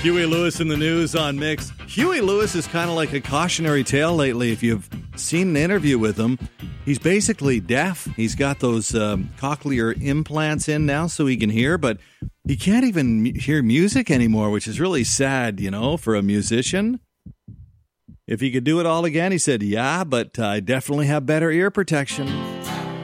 Huey Lewis in the news on Mix. Huey Lewis is kind of like a cautionary tale lately. If you've seen an interview with him, he's basically deaf. He's got those cochlear implants in now so he can hear, but he can't even hear music anymore, which is really sad, you know, for a musician. If he could do it all again, he said, yeah, but I definitely have better ear protection.